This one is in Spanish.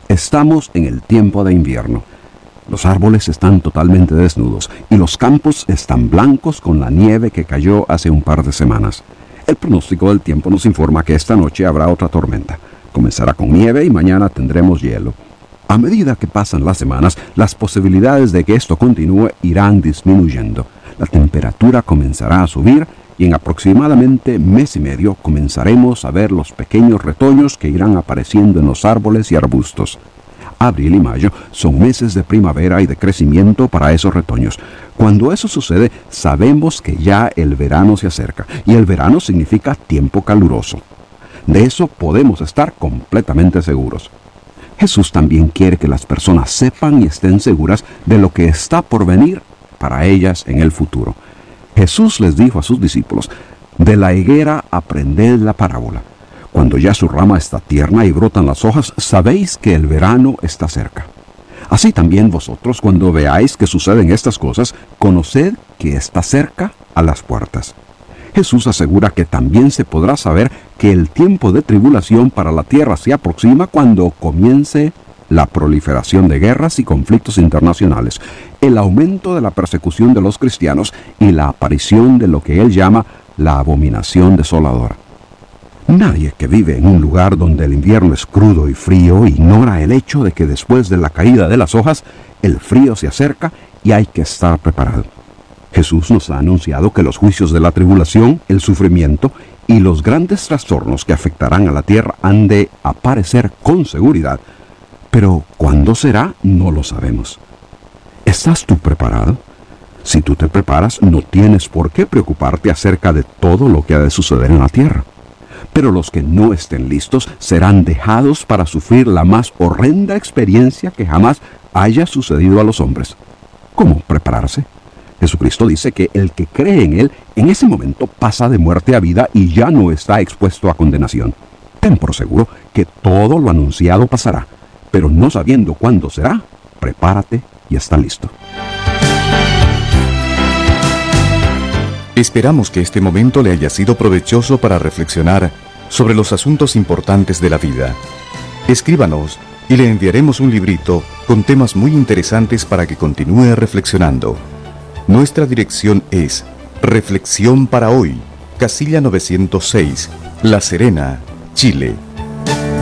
Estamos en el tiempo de invierno. Los árboles están totalmente desnudos y los campos están blancos con la nieve que cayó hace un par de semanas. El pronóstico del tiempo nos informa que esta noche habrá otra tormenta. Comenzará con nieve y mañana tendremos hielo. A medida que pasan las semanas, las posibilidades de que esto continúe irán disminuyendo. La temperatura comenzará a subir y en aproximadamente mes y medio comenzaremos a ver los pequeños retoños que irán apareciendo en los árboles y arbustos. Abril y mayo son meses de primavera y de crecimiento para esos retoños. Cuando eso sucede, sabemos que ya el verano se acerca, y el verano significa tiempo caluroso. De eso podemos estar completamente seguros. Jesús también quiere que las personas sepan y estén seguras de lo que está por venir para ellas en el futuro. Jesús les dijo a sus discípulos: de la higuera aprended la parábola. Cuando ya su rama está tierna y brotan las hojas, sabéis que el verano está cerca. Así también vosotros, cuando veáis que suceden estas cosas, conoced que está cerca a las puertas. Jesús asegura que también se podrá saber que el tiempo de tribulación para la tierra se aproxima cuando comience la proliferación de guerras y conflictos internacionales, el aumento de la persecución de los cristianos y la aparición de lo que él llama la abominación desoladora. Nadie que vive en un lugar donde el invierno es crudo y frío ignora el hecho de que después de la caída de las hojas, el frío se acerca y hay que estar preparado. Jesús nos ha anunciado que los juicios de la tribulación, el sufrimiento y los grandes trastornos que afectarán a la tierra han de aparecer con seguridad. Pero ¿cuándo será? No lo sabemos. ¿Estás tú preparado? Si tú te preparas, no tienes por qué preocuparte acerca de todo lo que ha de suceder en la tierra. Pero los que no estén listos serán dejados para sufrir la más horrenda experiencia que jamás haya sucedido a los hombres. ¿Cómo prepararse? Jesucristo dice que el que cree en Él, en ese momento pasa de muerte a vida y ya no está expuesto a condenación. Ten por seguro que todo lo anunciado pasará, pero no sabiendo cuándo será, prepárate y está listo. Esperamos que este momento le haya sido provechoso para reflexionar sobre los asuntos importantes de la vida. Escríbanos y le enviaremos un librito con temas muy interesantes para que continúe reflexionando. Nuestra dirección es Reflexión para Hoy, Casilla 906, La Serena, Chile.